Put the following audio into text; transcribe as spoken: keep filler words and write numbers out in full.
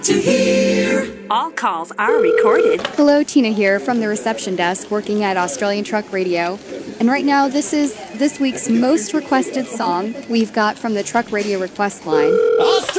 To hear. All calls are recorded. Hello, Tina here from the reception desk working at Australian Truck Radio. And right now, this is this week's most requested song we've got from the Truck Radio request line. Australia!